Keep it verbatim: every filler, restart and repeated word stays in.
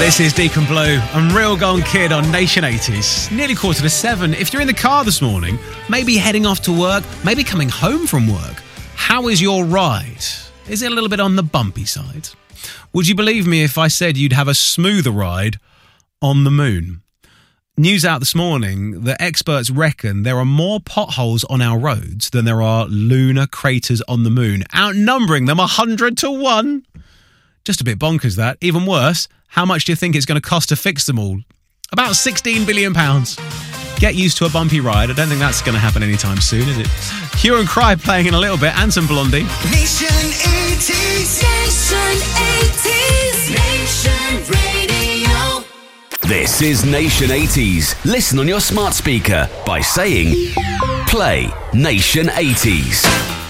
This is Deacon Blue and Real Gone Kid on Nation eighties. Nearly quarter to seven. If you're in the car this morning, maybe heading off to work, maybe coming home from work, how is your ride? Is it a little bit on the bumpy side? Would you believe me if I said you'd have a smoother ride on the moon? News out this morning that experts reckon there are more potholes on our roads than there are lunar craters on the moon, outnumbering them one hundred to one. Just a bit bonkers, that. Even worse, how much do you think it's going to cost to fix them all? About sixteen billion pounds. Get used to a bumpy ride. I don't think that's going to happen anytime soon, is it? Hue and Cry playing in a little bit, and some Blondie. Nation eighties. Nation eighties. Nation Radio. This is Nation eighties. Listen on your smart speaker by saying, play Nation eighties.